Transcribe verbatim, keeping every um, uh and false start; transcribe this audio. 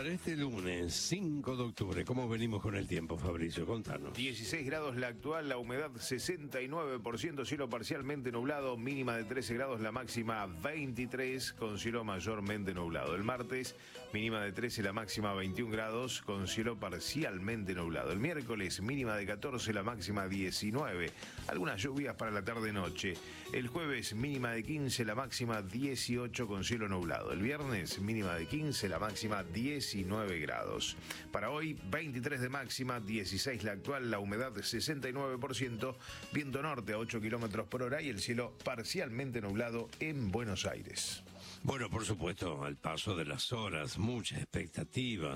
Para este lunes, cinco de octubre, ¿cómo venimos con el tiempo, Fabricio? Contanos. dieciséis grados la actual, la humedad sesenta y nueve por ciento, cielo parcialmente nublado, mínima de trece grados, la máxima veintitrés, con cielo mayormente nublado. El martes, mínima de trece, la máxima veintiún grados, con cielo parcialmente nublado. El miércoles, mínima de catorce, la máxima diecinueve, algunas lluvias para la tarde-noche. El jueves, mínima de quince, la máxima dieciocho, con cielo nublado. El viernes, mínima de quince, la máxima diecinueve grados. Para hoy, veintitrés de máxima, dieciséis la actual, la humedad sesenta y nueve por ciento, viento norte a ocho kilómetros por hora y el cielo parcialmente nublado en Buenos Aires. Bueno, por supuesto, al paso de las horas, mucha expectativa